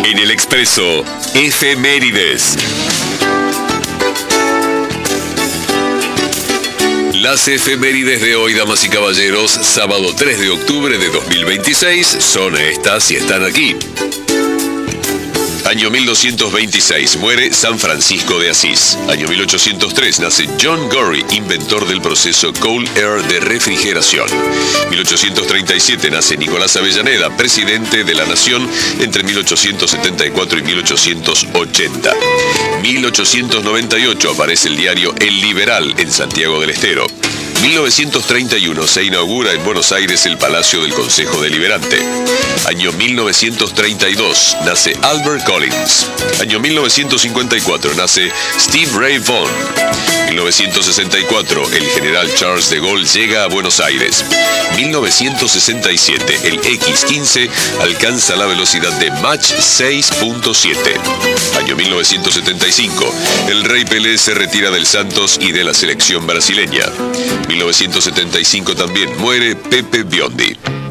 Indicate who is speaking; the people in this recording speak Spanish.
Speaker 1: En el Expreso, efemérides. Las efemérides de hoy, damas y caballeros, sábado 3 de octubre de 2026, son estas y están aquí. Año 1226, muere San Francisco de Asís. Año 1803, nace John Gorrie, inventor del proceso Cold Air de refrigeración. 1837, nace Nicolás Avellaneda, presidente de la Nación entre 1874 y 1880. 1898, aparece el diario El Liberal en Santiago del Estero. 1931 se inaugura en Buenos Aires el Palacio del Consejo Deliberante. Año 1932 nace Albert Collins. Año 1954 nace Steve Ray Vaughan. 1964 el general Charles de Gaulle llega a Buenos Aires. 1967 el X-15 alcanza la velocidad de Mach 6.7. Año 1975 el Rey Pelé se retira del Santos y de la selección brasileña. 1975 también muere Pepe Biondi.